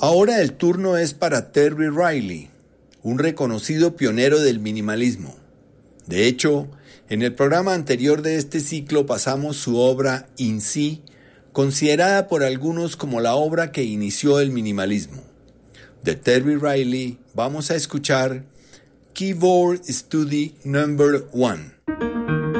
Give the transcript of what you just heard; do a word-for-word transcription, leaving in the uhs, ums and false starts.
Ahora el turno es para Terry Riley, un reconocido pionero del minimalismo. De hecho, en el programa anterior de este ciclo pasamos su obra In Si, considerada por algunos como la obra que inició el minimalismo. De Terry Riley vamos a escuchar Keyboard Study Number One.